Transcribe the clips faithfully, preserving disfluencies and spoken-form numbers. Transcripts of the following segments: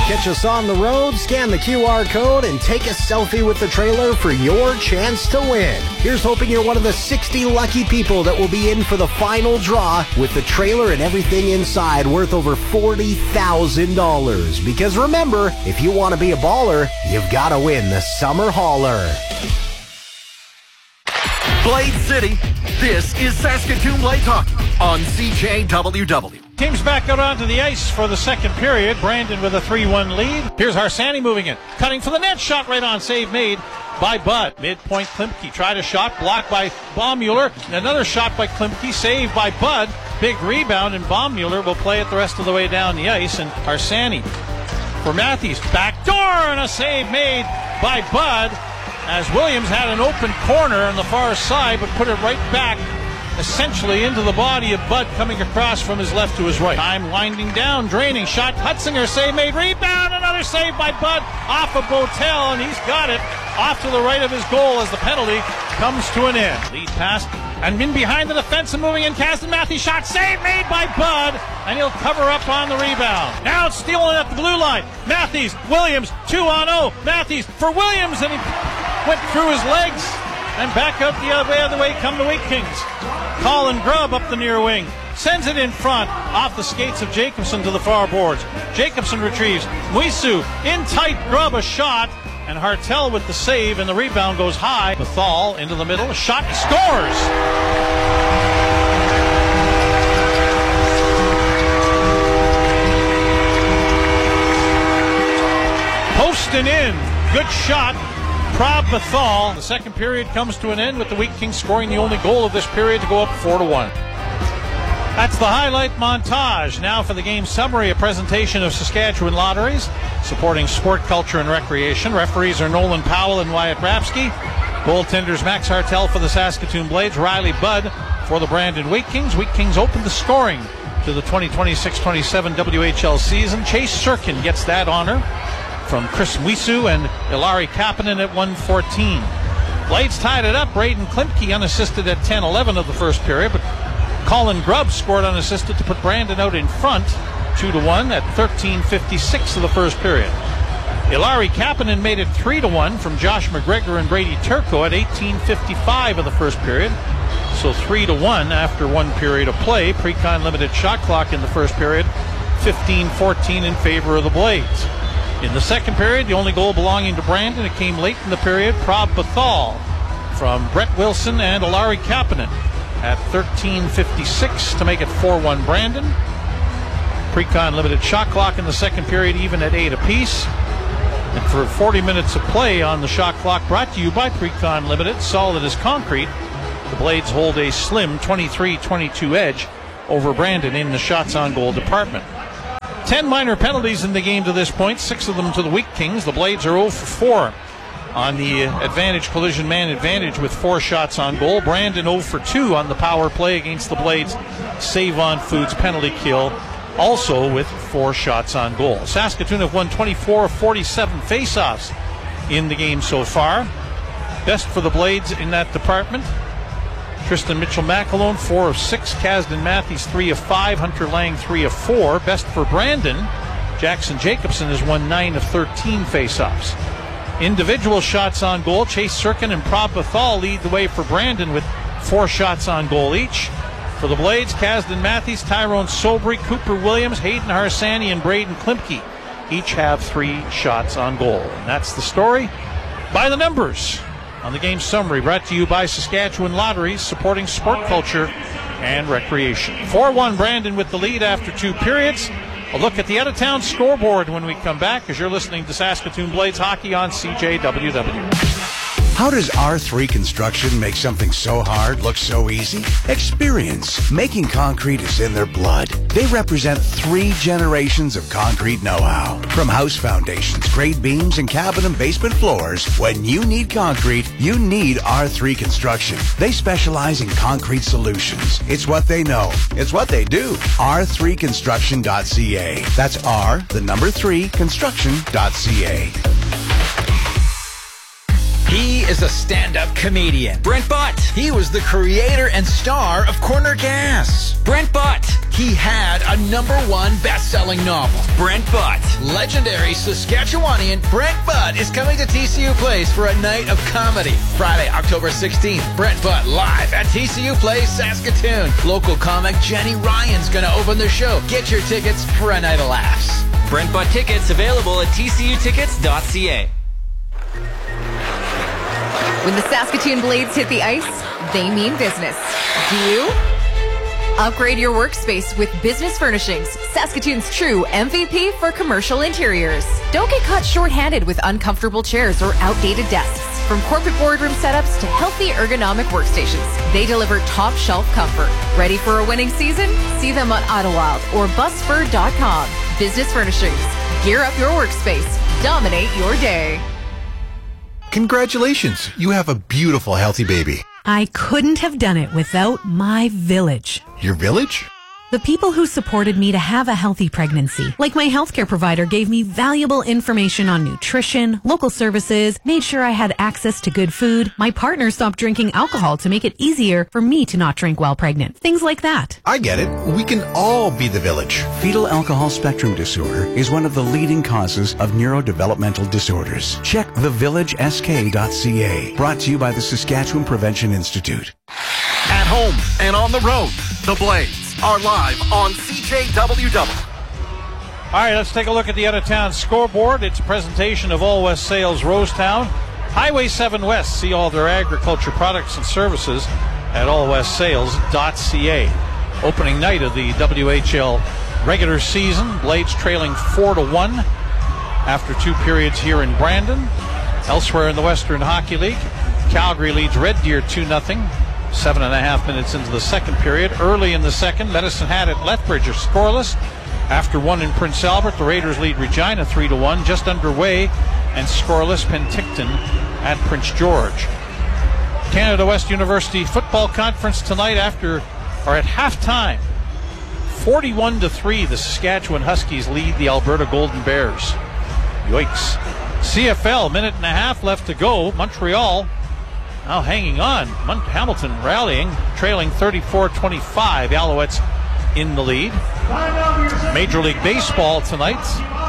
Catch us on the road, scan the Q R code, and take a selfie with the trailer for your chance to win. Here's hoping you're one of the sixty lucky people that will be in for the final draw with the trailer and everything inside worth over forty thousand dollars. Because remember, if you want to be a baller, you've got to win the Summer Hauler. Blade City, this is Saskatoon Blades Hockey on C J W W. Teams back out onto the ice for the second period. Brandon with a three one lead. Here's Harsanyi moving it. Cutting for the net. Shot right on. Save made by Bud. Midpoint Klimke. Tried a shot. Blocked by Baummuller. Another shot by Klimke. Saved by Bud. Big rebound, and Baummuller will play it the rest of the way down the ice. And Harsanyi for Matthews. Back door, and a save made by Bud as Williams had an open corner on the far side, but put it right back essentially into the body of Bud coming across from his left to his right. Time winding down, draining, shot, Hutzinger, save made, rebound, another save by Bud off of Botel, and he's got it off to the right of his goal as the penalty comes to an end. Lead pass, and in behind the defense and moving in, Kasdan Matthews, shot, save made by Bud, and he'll cover up on the rebound. Now it's stealing at the blue line. Matthews, Williams, two on oh, Matthews for Williams, and he went through his legs and back out the other way, other way come the Wheat Kings. Colin Grubb up the near wing. Sends it in front off the skates of Jacobson to the far boards. Jacobson retrieves. Muisu in tight. Grubb a shot. And Hartel with the save, and the rebound goes high. Bethal into the middle. A shot. He scores! Posting in. Good shot. Prob Bethal. The second period comes to an end with the Wheat Kings scoring the only goal of this period to go up four to one. That's the highlight montage. Now for the game summary, a presentation of Saskatchewan Lotteries, supporting sport, culture, and recreation. Referees are Nolan Powell and Wyatt Rapsky. Goaltenders Max Hartel for the Saskatoon Blades, Riley Budd for the Brandon Wheat Kings. Wheat Kings open the scoring to the twenty twenty-six twenty-seven W H L season. Chase Sirkin gets that honor from Chris Muisu and Ilari Kapanen at one fourteen. Blades tied it up. Braden Klimke unassisted at ten eleven of the first period, but Colin Grubb scored unassisted to put Brandon out in front two to one at thirteen fifty-six of the first period. Ilari Kapanen made it three to one from Josh McGregor and Brady Turco at eighteen fifty-five of the first period. So three to one after one period of play. Pre-con limited shot clock in the first period, fifteen fourteen in favor of the Blades. In the second period, the only goal belonging to Brandon, it came late in the period. Prob Bethal from Brett Wilson and Ilari Kapanen at thirteen fifty-six to make it four one Brandon. Pre-con limited shot clock in the second period, even at eight apiece. And for forty minutes of play on the shot clock, brought to you by Pre-con Limited, solid as concrete, the Blades hold a slim twenty-three twenty-two edge over Brandon in the shots on goal department. Ten minor penalties in the game to this point, six of them to the Wheat Kings. The Blades are oh for four on the advantage collision man advantage with four shots on goal. Brandon oh for two on the power play against the Blades Save on Foods penalty kill, also with four shots on goal. Saskatoon have won twenty-four of forty-seven faceoffs in the game so far. Best for the Blades in that department. Tristan Mitchell-McAlone, four of six. Kasdan Matthews, three of five. Hunter Lang, three of four. Best for Brandon, Jackson Jacobson has won nine of thirteen faceoffs. Individual shots on goal, Chase Sirkin and Prob Bethal lead the way for Brandon with four shots on goal each. For the Blades, Kasdan Matthews, Tyrone Sobry, Cooper Williams, Hayden Harsanyi, and Braden Klimke each have three shots on goal. And that's the story by the numbers on the game summary, brought to you by Saskatchewan Lotteries, supporting sport, culture, and recreation. four one Brandon with the lead after two periods. A look at the out-of-town scoreboard when we come back, as you're listening to Saskatoon Blades Hockey on C J W W. How does R three Construction make something so hard look so easy? Experience. Making concrete is in their blood. They represent three generations of concrete know-how. From house foundations, grade beams, and cabin and basement floors, when you need concrete, you need R three Construction. They specialize in concrete solutions. It's what they know. It's what they do. R three construction dot c a. That's R, the number three, construction dot c a. He is a stand-up comedian. Brent Butt. He was the creator and star of Corner Gas. Brent Butt. He had a number one best-selling novel. Brent Butt. Legendary Saskatchewanian Brent Butt is coming to T C U Place for a night of comedy. Friday, October sixteenth, Brent Butt live at T C U Place, Saskatoon. Local comic Jenny Ryan's going to open the show. Get your tickets for a night of laughs. Brent Butt tickets available at T C U tickets dot C A. When the Saskatoon Blades hit the ice, they mean business. Do you? Upgrade your workspace with Business Furnishings, Saskatoon's true M V P for commercial interiors. Don't get caught short-handed with uncomfortable chairs or outdated desks. From corporate boardroom setups to healthy ergonomic workstations, they deliver top shelf comfort. Ready for a winning season? See them on Idlewild or busfur dot com. Business Furnishings. Gear up your workspace. Dominate your day. Congratulations, you have a beautiful, healthy baby. I couldn't have done it without my village. Your village? The people who supported me to have a healthy pregnancy. Like my healthcare provider gave me valuable information on nutrition, local services, made sure I had access to good food. My partner stopped drinking alcohol to make it easier for me to not drink while pregnant. Things like that. I get it. We can all be the village. Fetal alcohol spectrum disorder is one of the leading causes of neurodevelopmental disorders. Check the village S K dot C A. Brought to you by the Saskatchewan Prevention Institute. At home and on the road, the Blades are live on C J W W. All right, let's take a look at the out-of-town scoreboard. It's a presentation of All West Sales Rosetown. Highway seven West. See all their agriculture products and services at all west sales dot C A. Opening night of the W H L regular season. Blades trailing four to one after two periods here in Brandon. Elsewhere in the Western Hockey League, Calgary leads Red Deer two nothing. Seven and a half minutes into the second period. Early in the second, Medicine Hat at Lethbridge are scoreless. After one in Prince Albert, the Raiders lead Regina three to one. Just underway and scoreless, Penticton at Prince George. Canada West University Football Conference tonight after, or at halftime. forty-one to three, the Saskatchewan Huskies lead the Alberta Golden Bears. Yikes. C F L, minute and a half left to go. Montreal now hanging on. Hamilton rallying, trailing thirty-four twenty-five. Alouettes in the lead. Major League Baseball tonight.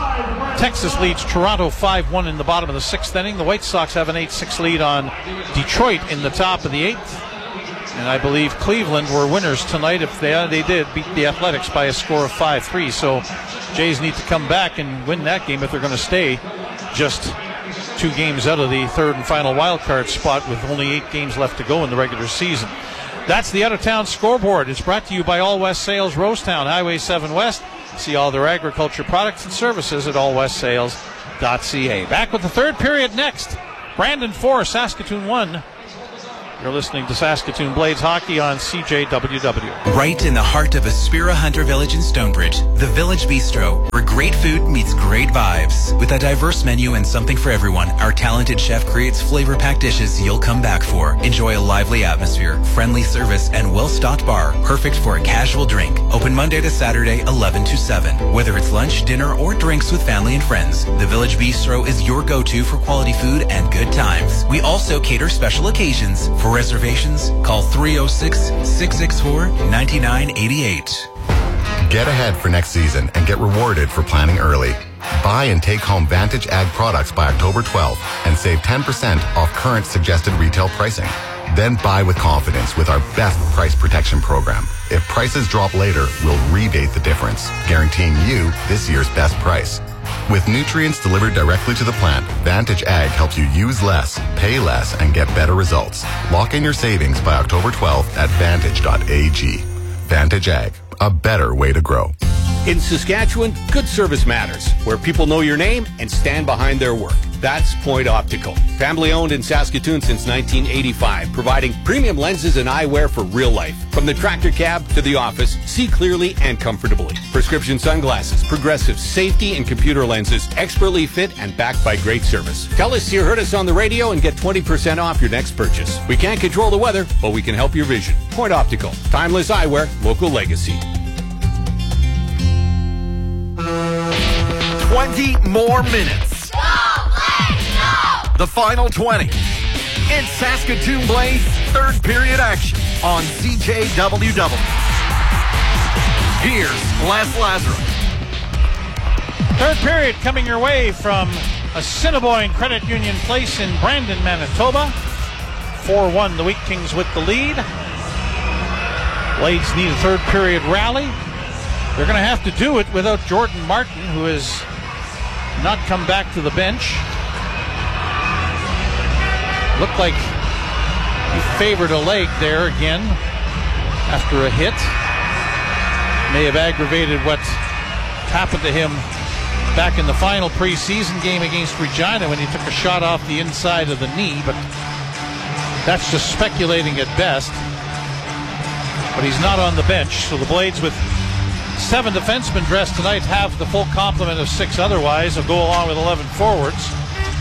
Texas leads Toronto five one in the bottom of the sixth inning. The White Sox have an eight six lead on Detroit in the top of the eighth. And I believe Cleveland were winners tonight. If they, they did, beat the Athletics by a score of five three. So Jays need to come back and win that game if they're going to stay just two games out of the third and final wild card spot with only eight games left to go in the regular season. That's the out-of-town scoreboard. It's brought to you by All West Sales Rosetown, Highway seven West. See all their agriculture products and services at all west sales dot C A. Back with the third period next. Brandon four, Saskatoon one. You're listening to Saskatoon Blades Hockey on C J W W. Right in the heart of Aspira Hunter Village in Stonebridge, the Village Bistro, where great food meets great vibes. With a diverse menu and something for everyone, our talented chef creates flavor-packed dishes you'll come back for. Enjoy a lively atmosphere, friendly service, and well-stocked bar, perfect for a casual drink. Open Monday to Saturday, eleven to seven. Whether it's lunch, dinner, or drinks with family and friends, the Village Bistro is your go-to for quality food and good times. We also cater special occasions. For reservations, call three oh six, six six four, nine nine eight eight. Get ahead for next season and get rewarded for planning early. Buy and take home Vantage Ag products by October twelfth and save ten percent off current suggested retail pricing. Then buy with confidence with our best price protection program. If prices drop later, we'll rebate the difference, guaranteeing you this year's best price. With nutrients delivered directly to the plant, Vantage Ag helps you use less, pay less, and get better results. Lock in your savings by October twelfth at vantage dot A G. Vantage Ag, a better way to grow. In Saskatchewan, good service matters, where people know your name and stand behind their work. That's Point Optical. Family owned in Saskatoon since nineteen eighty-five, providing premium lenses and eyewear for real life. From the tractor cab to the office, see clearly and comfortably. Prescription sunglasses, progressive safety and computer lenses, expertly fit and backed by great service. Tell us you heard us on the radio and get twenty percent off your next purchase. We can't control the weather, but we can help your vision. Point Optical. Timeless eyewear, local legacy. twenty more minutes. The final twenty. It's Saskatoon Blades third period action on C J W W. here's Les Lazarus. Third period coming your way from Assiniboine Credit Union Place in Brandon, Manitoba. four one, the Wheat Kings with the lead. Blades need a third period rally. They're going to have to do it without Jordan Martin, who has not come back to the bench. Looked like he favored a leg there again after a hit. May have aggravated what happened to him back in the final preseason game against Regina when he took a shot off the inside of the knee, but that's just speculating at best. But he's not on the bench, so the Blades with seven defensemen dressed tonight have the full complement of six otherwise. They'll go along with eleven forwards.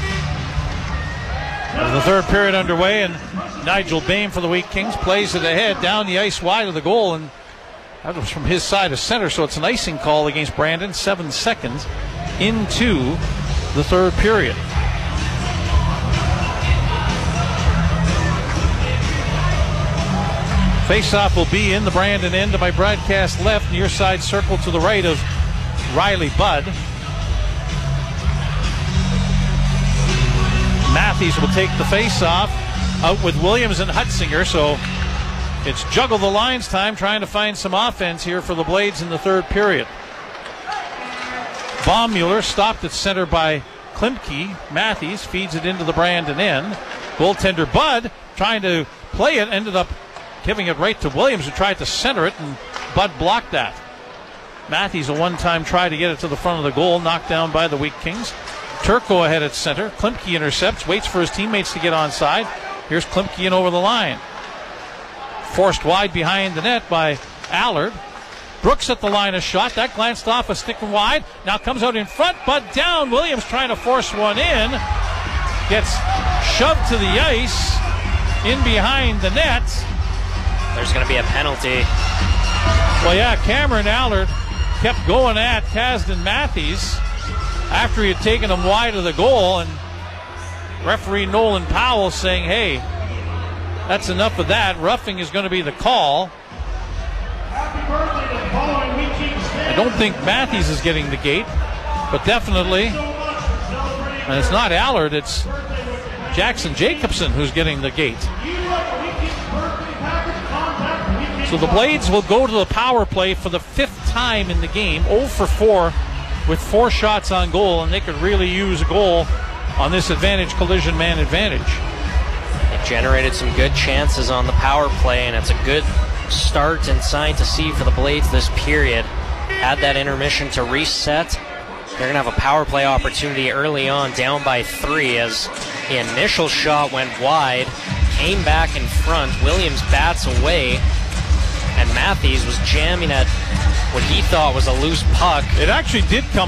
As the third period underway, and Nigel Bain for the Wheat Kings plays it ahead down the ice wide of the goal, and that was from his side of center, so it's an icing call against Brandon, seven seconds into the third period. Face-off will be in the Brandon end to my broadcast left, near side circle to the right of Riley Budd. Matthews will take the face-off out with Williams and Hutzinger, so it's juggle the lines time, trying to find some offense here for the Blades in the third period. Baummuller stopped at center by Klimke. Matthews feeds it into the Brandon end. Goaltender Budd trying to play it, ended up giving it right to Williams, who tried to center it, and Budd blocked that. Matthews a one-time try to get it to the front of the goal, knocked down by the Wheat Kings. Turco ahead at center. Klimke intercepts, waits for his teammates to get onside. Here's Klimke in over the line. Forced wide behind the net by Allard. Brooks at the line of shot. That glanced off a stick wide. Now comes out in front, but down. Williams trying to force one in. Gets shoved to the ice in behind the net. There's going to be a penalty. Well, yeah, Cameron Allard kept going at Kasdan Matthews after he had taken him wide of the goal, and referee Nolan Powell saying, hey, that's enough of that. Roughing is going to be the call. I don't think Matthews is getting the gate, but definitely, and it's not Allard, it's Jackson Jacobson who's getting the gate. So the Blades will go to the power play for the fifth time in the game, oh for four with four shots on goal, and they could really use a goal on this advantage collision man advantage. It generated some good chances on the power play, and it's a good start and sign to see for the Blades this period. Had that intermission to reset. They're going to have a power play opportunity early on, down by three, as the initial shot went wide, came back in front. Williams bats away, and Matthews was jamming at what he thought was a loose puck. It actually did come